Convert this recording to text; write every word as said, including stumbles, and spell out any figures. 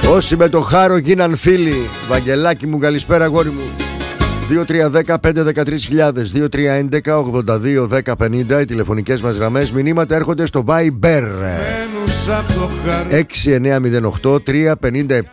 Όσοι με το χάρο γίναν φίλοι. Βαγγελάκι μου, καλησπέρα αγόρι μου. δύο τρία ένα μηδέν πέντε ένα τρία χιλιάδες, δύο τρία ένα ογδόντα δύο δέκα πενήντα. Οι τηλεφωνικές μας γραμμές. Μηνύματα έρχονται στο Viber έξι εννιά μηδέν οκτώ τρία πέντε επτά